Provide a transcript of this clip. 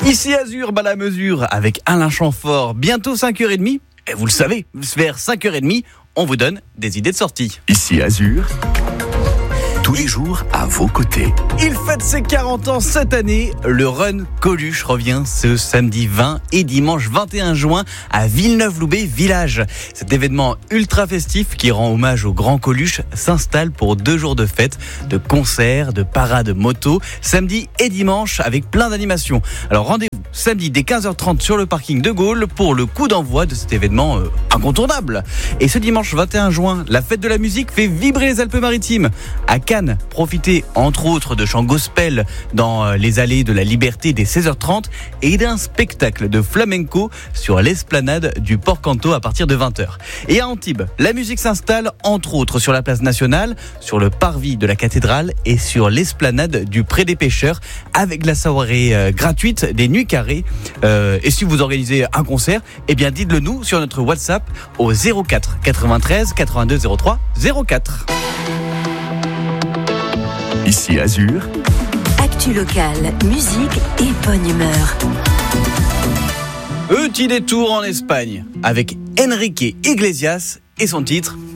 Ici Azur bat la mesure avec Alain Chamfort. Bientôt 5h30. Et vous le savez, vers 5h30, on vous donne des idées de sortie. Ici Azur, tous les jours à vos côtés. Il fête ses 40 ans cette année. Le Run Coluche revient ce samedi 20 et dimanche 21 juin à Villeneuve-Loubet Village. Cet événement ultra festif qui rend hommage au grand Coluche s'installe pour 2 jours de fête, de concerts, de parades moto, samedi et dimanche avec plein d'animations. Alors rendez-vous samedi dès 15h30 sur le parking de Gaulle pour le coup d'envoi de cet événement incontournable. Et ce dimanche 21 juin, la fête de la musique fait vibrer les Alpes-Maritimes. À Cannes, profitez entre autres de chants gospel dans les allées de la Liberté dès 16h30 et d'un spectacle de flamenco sur l'esplanade du Port Canto à partir de 20h. Et à Antibes, la musique s'installe entre autres sur la place nationale, sur le parvis de la cathédrale et sur l'esplanade du Pré des Pêcheurs avec la soirée gratuite des Nuits Carrées. Et si vous organisez un concert, eh bien dites-le nous sur notre WhatsApp au 04 93 82 03 04. Ici Azur, actu locale, musique et bonne humeur. Petit détour en Espagne avec Enrique Iglesias et son titre